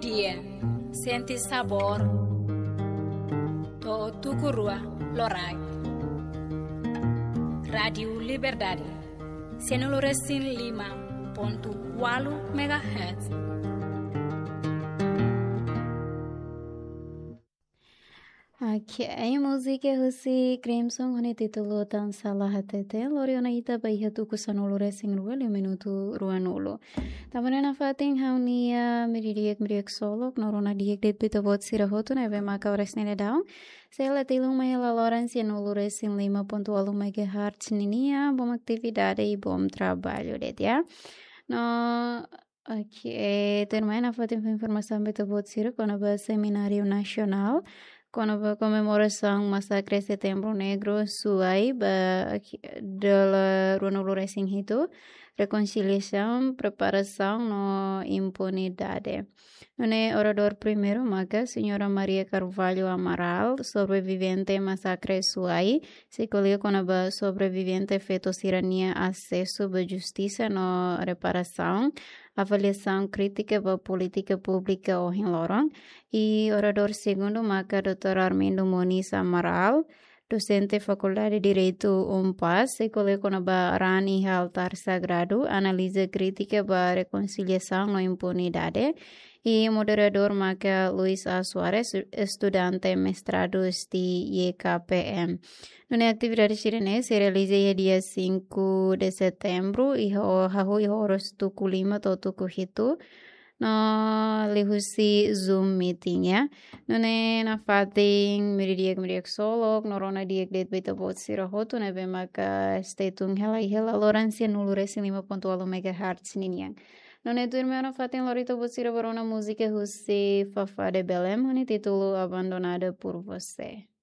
dia, senti sabor, to tukurua lorai. Radio Liberdade, 105.8 MHz. Aqui música husi cream song hone titulo tan salah hatete loriona ita bai hatu kusanolo resing ruel minuto ruanolo. Tamanena fating haunia miriek solok norona diek det bita bot sirahoto neve maka resnene daun. Sela tilung mahela Lawrence nolo resing 5.8 MHz ninia bom atividade e bom trabalho det ya. No Aqui termina a informação bita bot sira com a seminário nacional com a comemoração Massacre Setembro Negro Suai da Ruanolo Racing itu reconciliação, preparação no impunidade. No orador primeiro, maka Senhora Maria Carvalho Amaral, sobrevivente Massacre Suai, se colheu com a sobrevivente feito tirania acesso à justiça no reparação, avaliação crítica da política pública ou em lorong. E orador segundo, maka Dr. Armindo Moniz Amaral, docente Faculdade de Direito UNPAS, se colheu com a Rani Altar Sagrado, analisa crítica da reconciliação na impunidade. E moderador maka Luis A. Suarez, estudante mestrados de YKPM. Na atividade chilena se realiza dia 5 de setembro e hahu horos tuku 5 to tuku hitu. No lihusi Zoom meeting ya. Nune na fating miridiak solok norona diak det beta bot sirahoto nebe maka stay tung hela Lawrence nulu resi 5.8 MHz niniang. Nune turme na fating lorito bot sira barona música husi Fafá de Belém, honi título Abandonada por Você.